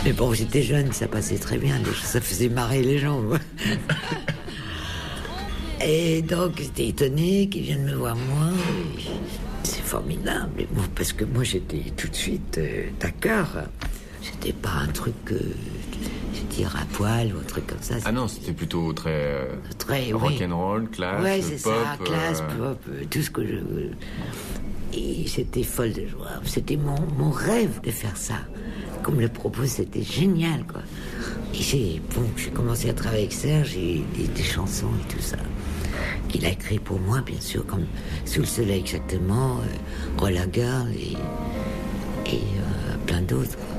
Mais bon, j'étais jeune, ça passait très bien, ça faisait marrer les gens. Et donc, j'étais étonnée qu'ils viennent me voir moi. C'est formidable, parce que moi, j'étais tout de suite d'accord. C'était pas un truc, je dire, à poil ou un truc comme ça. Ah non, c'était plutôt très rock'n'roll, classe, ouais, c'est pop. Ça, classe, pop, tout ce que je veux. Et j'étais folle de joie. C'était mon rêve de faire ça. Comme le propose, c'était génial, quoi. Et j'ai commencé à travailler avec Serge, et des chansons et tout ça. Qu'il a écrit pour moi, bien sûr, comme Sous le soleil exactement, Roller Girl et plein d'autres, quoi.